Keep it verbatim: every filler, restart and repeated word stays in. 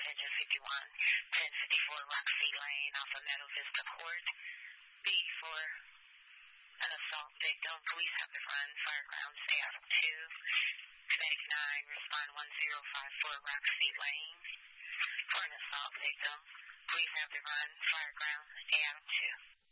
Engine fifty-one, ten fifty-four Roxy Lane off of Meadow Vista Court. B for an assault victim. Police have to run. Fireground, stay out of two. Medic nine, respond one zero five four Roxy Lane. For an assault victim, police have to run. Fireground, stay out of two.